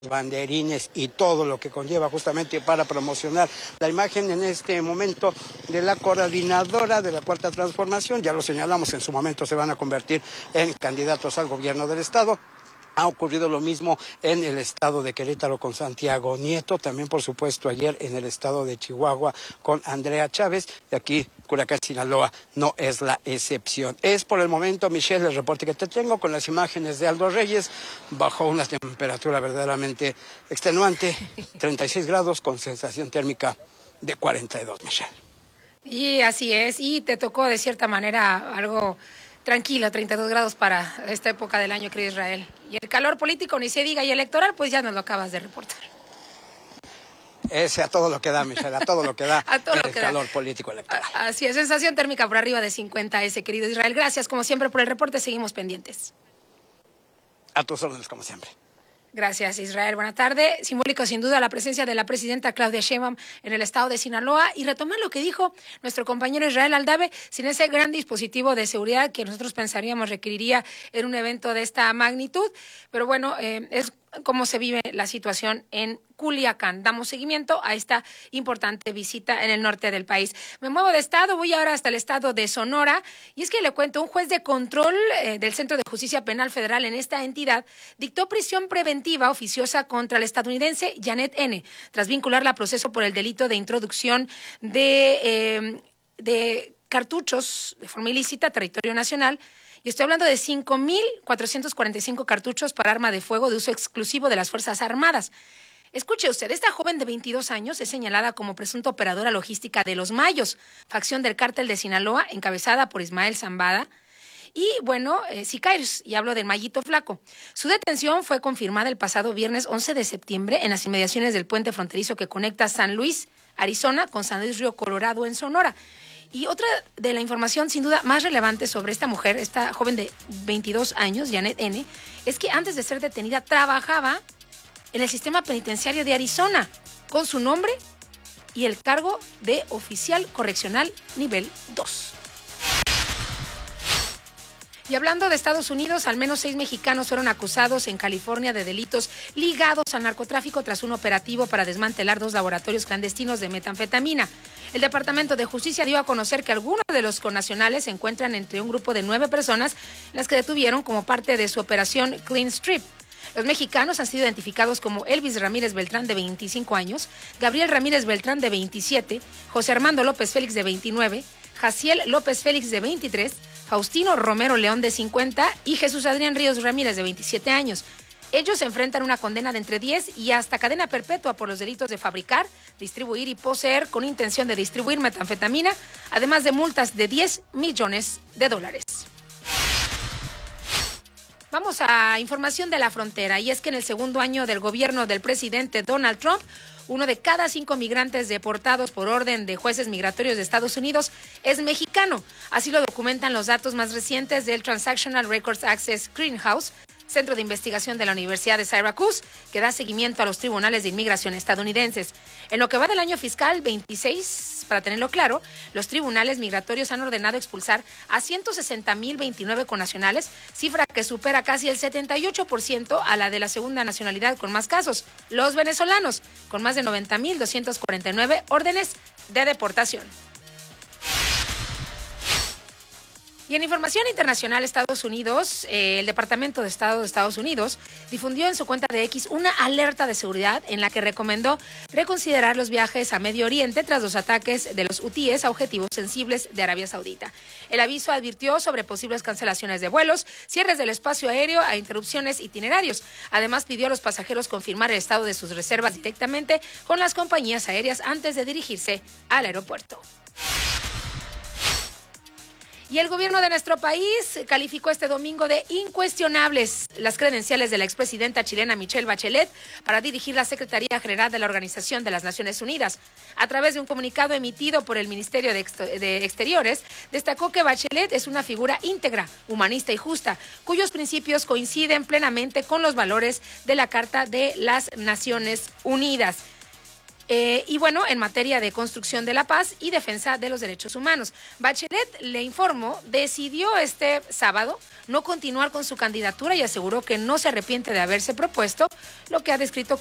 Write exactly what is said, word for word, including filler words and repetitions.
banderines y todo lo que conlleva justamente para promocionar la imagen en este momento de la coordinadora de la Cuarta Transformación. Ya lo señalamos, en su momento se van a convertir en candidatos al gobierno del estado. Ha ocurrido lo mismo en el estado de Querétaro con Santiago Nieto, también por supuesto ayer en el estado de Chihuahua con Andrea Chávez, y aquí Culiacán, Sinaloa no es la excepción. Es por el momento, Michelle, el reporte que te tengo con las imágenes de Aldo Reyes, bajo una temperatura verdaderamente extenuante, treinta y seis grados con sensación térmica de cuarenta y dos, Michelle. Y así es, y te tocó de cierta manera algo tranquilo, treinta y dos grados para esta época del año, querido Israel. Y el calor político, ni se diga, y electoral, pues ya nos lo acabas de reportar. Ese a todo lo que da, Michelle, a todo lo que da a todo el lo que calor da. político electoral. Así es, sensación térmica por arriba de cincuenta ese, querido Israel. Gracias, como siempre, por el reporte. Seguimos pendientes. A tus órdenes, como siempre. Gracias, Israel. Buena tarde. Simbólico, sin duda, la presencia de la presidenta Claudia Sheinbaum en el estado de Sinaloa. Y retomar lo que dijo nuestro compañero Israel Aldave, sin ese gran dispositivo de seguridad que nosotros pensaríamos requeriría en un evento de esta magnitud. Pero bueno, eh, es cómo se vive la situación en Culiacán. Damos seguimiento a esta importante visita en el norte del país. Me muevo de estado, voy ahora hasta el estado de Sonora, y es que le cuento, un juez de control eh, del Centro de Justicia Penal Federal en esta entidad dictó prisión preventiva oficiosa contra el estadounidense Janet N., tras vincularla a proceso por el delito de introducción de, eh, de cartuchos de forma ilícita a territorio nacional. Y estoy hablando de cinco mil cuatrocientos cuarenta y cinco cartuchos para arma de fuego de uso exclusivo de las Fuerzas Armadas. Escuche usted, esta joven de veintidós años es señalada como presunta operadora logística de Los Mayos, facción del cártel de Sinaloa, encabezada por Ismael Zambada. Y bueno, eh, sicarios, y hablo del Mayito Flaco. Su detención fue confirmada el pasado viernes once de septiembre en las inmediaciones del puente fronterizo que conecta San Luis, Arizona, con San Luis Río Colorado, en Sonora. Y otra de la información sin duda más relevante sobre esta mujer, esta joven de veintidós años, Janet N., es que antes de ser detenida trabajaba en el sistema penitenciario de Arizona con su nombre y el cargo de oficial correccional nivel dos. Y hablando de Estados Unidos, al menos seis mexicanos fueron acusados en California de delitos ligados al narcotráfico tras un operativo para desmantelar dos laboratorios clandestinos de metanfetamina. El Departamento de Justicia dio a conocer que algunos de los connacionales se encuentran entre un grupo de nueve personas, las que detuvieron como parte de su operación Clean Strip. Los mexicanos han sido identificados como Elvis Ramírez Beltrán, de veinticinco años, Gabriel Ramírez Beltrán, de veintisiete, José Armando López Félix, de veintinueve, Jaciel López Félix, de veintitrés, Faustino Romero León, de cincuenta, y Jesús Adrián Ríos Ramírez, de veintisiete años. Ellos enfrentan una condena de entre diez y hasta cadena perpetua por los delitos de fabricar, distribuir y poseer con intención de distribuir metanfetamina, además de multas de diez millones de dólares. Vamos a información de la frontera, y es que en el segundo año del gobierno del presidente Donald Trump, uno de cada cinco migrantes deportados por orden de jueces migratorios de Estados Unidos es mexicano. Así lo documentan los datos más recientes del Transactional Records Access Clearinghouse, centro de investigación de la Universidad de Syracuse, que da seguimiento a los tribunales de inmigración estadounidenses. En lo que va del año fiscal veintiséis, para tenerlo claro, los tribunales migratorios han ordenado expulsar a ciento sesenta mil veintinueve connacionales, cifra que supera casi el setenta y ocho por ciento a la de la segunda nacionalidad con más casos, los venezolanos, con más de noventa mil doscientos cuarenta y nueve órdenes de deportación. Y en información internacional, Estados Unidos, eh, el Departamento de Estado de Estados Unidos difundió en su cuenta de X una alerta de seguridad en la que recomendó reconsiderar los viajes a Medio Oriente tras los ataques de los hutíes a objetivos sensibles de Arabia Saudita. El aviso advirtió sobre posibles cancelaciones de vuelos, cierres del espacio aéreo e interrupciones itinerarios. Además, pidió a los pasajeros confirmar el estado de sus reservas directamente con las compañías aéreas antes de dirigirse al aeropuerto. Y el gobierno de nuestro país calificó este domingo de incuestionables las credenciales de la expresidenta chilena Michelle Bachelet para dirigir la Secretaría General de la Organización de las Naciones Unidas. A través de un comunicado emitido por el Ministerio de, Ext- de Exteriores, destacó que Bachelet es una figura íntegra, humanista y justa, cuyos principios coinciden plenamente con los valores de la Carta de las Naciones Unidas. eh, y bueno, en materia de construcción de la paz y defensa de los derechos humanos. Bachelet, le informo, decidió este sábado no continuar con su candidatura y aseguró que no se arrepiente de haberse propuesto lo que ha descrito